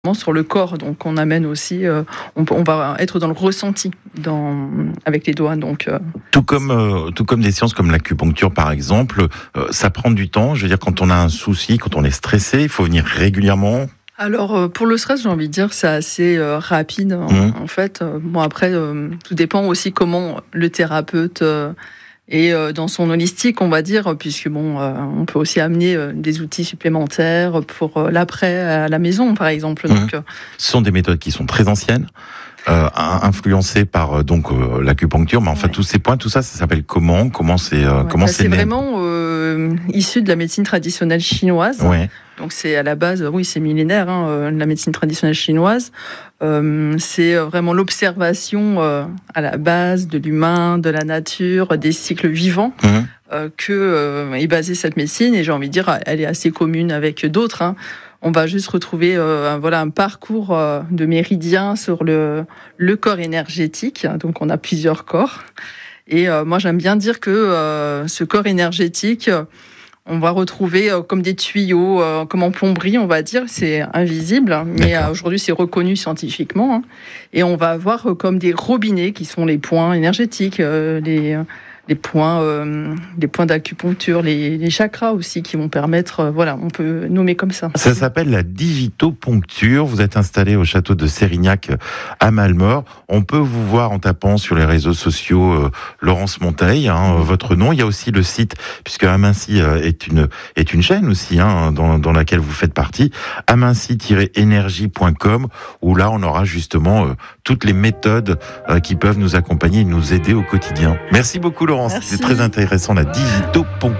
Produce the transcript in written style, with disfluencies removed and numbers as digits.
sur le corps, donc on amène aussi, on va être dans le ressenti avec les doigts. Donc tout comme des sciences comme l'acupuncture par exemple, ça prend du temps. Je veux dire, quand on a un souci, quand on est stressé, il faut venir régulièrement. Alors pour le stress, j'ai envie de dire, c'est assez rapide. En fait, bon après, tout dépend aussi comment le thérapeute et dans son holistique, on va dire, puisque on peut aussi amener des outils supplémentaires pour l'après à la maison, par exemple. Donc, ce sont des méthodes qui sont très anciennes, influencées par l'acupuncture, mais enfin tous ces points, tout ça, ça s'appelle comment c'est c'est vraiment issu de la médecine traditionnelle chinoise. Ouais. Donc c'est à la base, oui, c'est millénaire, la médecine traditionnelle chinoise. C'est vraiment l'observation à la base de l'humain, de la nature, des cycles vivants que est basée cette médecine. Et j'ai envie de dire, elle est assez commune avec d'autres. On va juste retrouver un parcours de méridiens sur le corps énergétique. Donc on a plusieurs corps. Et moi j'aime bien dire que ce corps énergétique, on va retrouver comme des tuyaux, comme en plomberie, on va dire. C'est invisible, mais aujourd'hui c'est reconnu scientifiquement. Et on va avoir comme des robinets qui sont les points énergétiques, les points d'acupuncture, les chakras aussi qui vont permettre, on peut nommer comme ça. Ça s'appelle la digitoponcture. Vous êtes installé au château de Sérignac à Malmort. On peut vous voir en tapant sur les réseaux sociaux Laurence Monteil, votre nom. Il y a aussi le site, puisque Aminci est une chaîne aussi dans laquelle vous faites partie, aminci-énergie.com, où là on aura justement toutes les méthodes qui peuvent nous accompagner et nous aider au quotidien. Merci beaucoup Laurence, c'est très intéressant, la digitoponcture.